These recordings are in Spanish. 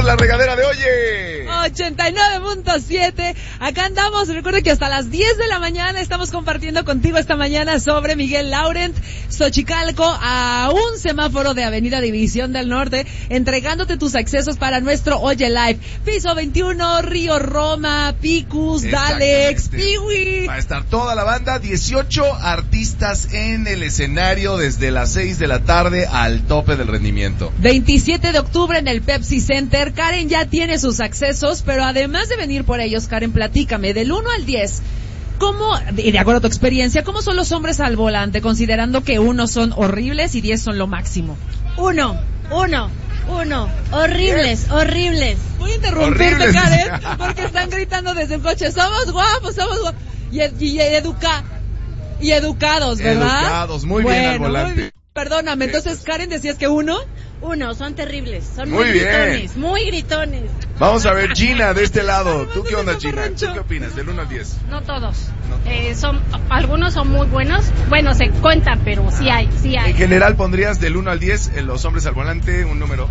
la regadera de Oye. 89.7. Acá andamos. Recuerda que hasta las 10 de la mañana estamos compartiendo contigo esta mañana sobre Miguel Laurent, Xochicalco, a un semáforo de Avenida División del Norte, entregándote tus accesos para nuestro Oye Live. Piso 21, Río Roma, Picus, Dalex, Piwi. Va a estar toda la banda, 18 artistas en el escenario desde las 6 de la tarde al tope del rendimiento. 27 de octubre en el Pepsi Center. Karen ya tiene sus accesos, pero además de venir por ellos, Karen, platícame, del 1 al 10, ¿cómo, de acuerdo a tu experiencia, cómo son los hombres al volante, considerando que 1 son horribles y 10 son lo máximo? 1. Horribles. Voy a interrumpirte, Karen, porque están gritando desde el coche, somos guapos. Y educados, ¿verdad? Educados, muy bien al volante. Perdóname, entonces, Karen, decías que 1. Son terribles, son muy gritones, muy gritones. Vamos a ver, Gina, de este lado. ¿Tú qué onda, Gina? ¿Tú qué opinas, del 1 al 10? No todos. Algunos son muy buenos. Bueno, se cuentan, pero sí hay. En general, ¿pondrías del 1 al 10 en los hombres al volante un número?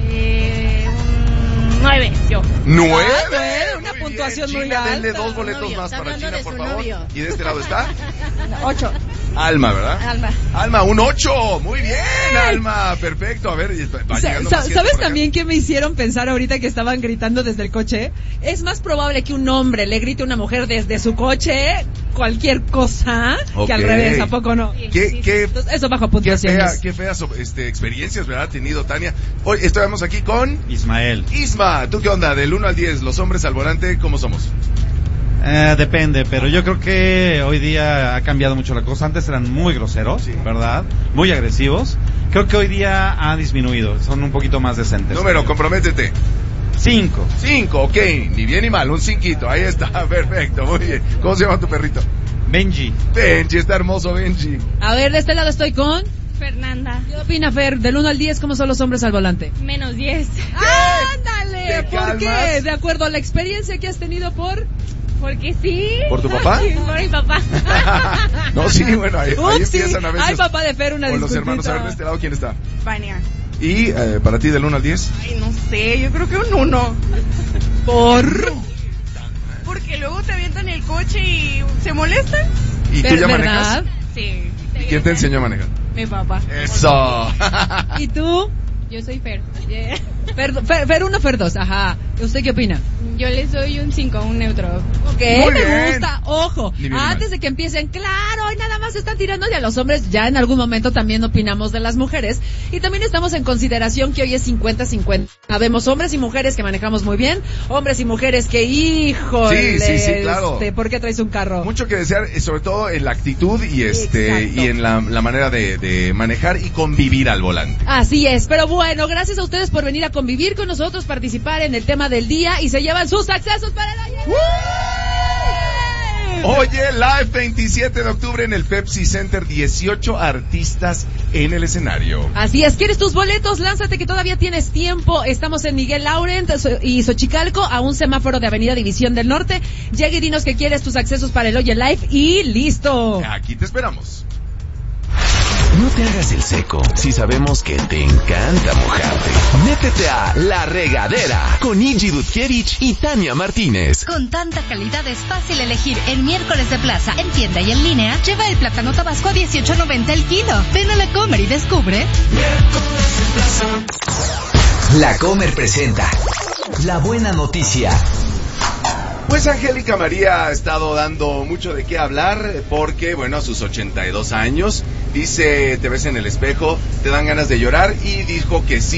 9, yo. ¿9? Una puntuación bien. muy Gina, alta. denle 2 boletos más para Gina, por favor. Novio. ¿Y de este lado está? 8. Alma, ¿verdad? Alma, un 8. Muy bien, Alma. Perfecto. A ver, va llegando más gente. ¿Sabes también qué me hicieron pensar ahorita que estaban gritando desde el coche? Es más probable que un hombre le grite a una mujer desde su coche cualquier cosa que al revés, ¿a poco no? Entonces, eso bajo puntuaciones. Qué feas experiencias, ¿verdad? Ha tenido Tania. Hoy estamos aquí con Ismael. Isma, ¿tú qué onda? Del 1 al 10, los hombres al volante, ¿cómo somos? Depende, pero yo creo que hoy día ha cambiado mucho la cosa. Antes eran muy groseros, sí, ¿verdad? Muy agresivos. Creo que hoy día ha disminuido, son un poquito más decentes. Número, comprométete. 5, ok, ni bien ni mal, un 5, ahí está, perfecto, muy bien. ¿Cómo se llama tu perrito? Benji, está hermoso Benji. A ver, de este lado estoy con Fernanda. ¿Qué opina, Fer? Del 1 al 10, ¿cómo son los hombres al volante? Menos 10. ¡Ándale! ¿Por qué? De acuerdo a la experiencia que has tenido Porque sí. ¿Por tu papá? Por mi papá. No, sí, bueno, ahí empiezan a veces. Ay, papá de Fer, una con disculpita. los hermanos. A ver, de este lado, ¿quién está? Vania. ¿Y para ti, del 1 al 10? Ay, no sé, yo creo que un 1. Porque luego te avientan el coche y se molestan. ¿Y tú ya manejas? Sí. ¿Y quién te enseñó a manejar? Mi papá. ¡Eso! ¿Y tú? Yo soy Fer. Fer 1, Fer 2, ajá. ¿Usted qué opina? Yo le doy un 5, un neutro. Ok, muy me bien. gusta. Ojo, antes de que empiecen, claro, hoy nada más están tirando a los hombres. Ya en algún momento también opinamos de las mujeres. Y también estamos en consideración que hoy es 50-50. Sabemos hombres y mujeres que manejamos muy bien, hombres y mujeres que, híjole, sí, claro. ¿Por qué traes un carro? Mucho que desear, sobre todo en la actitud y y en la manera de manejar y convivir al volante. Así es, pero bueno, gracias a ustedes por venir a convivir con nosotros, participar en el tema del día y se llevan sus accesos para el Oye Live, 27 de octubre en el Pepsi Center, 18 artistas en el escenario. Así es, ¿quieres tus boletos? Lánzate que todavía tienes tiempo. Estamos en Miguel Laurent y Xochicalco, a un semáforo de Avenida División del Norte. Llega y dinos que quieres tus accesos para el Oye Live y listo. Aquí te esperamos. No te hagas el seco si sabemos que te encanta mojarte. Métete a La Regadera con Iggy Dutkiewicz y Tania Martínez. Con tanta calidad es fácil elegir el miércoles de plaza en tienda y en línea. Lleva el plátano tabasco a $18.90 el kilo. Ven a La Comer y descubre. Miércoles de plaza. La Comer presenta la buena noticia. Pues Angélica María ha estado dando mucho de qué hablar porque, bueno, a sus 82 años, dice, te ves en el espejo, te dan ganas de llorar y dijo que sí.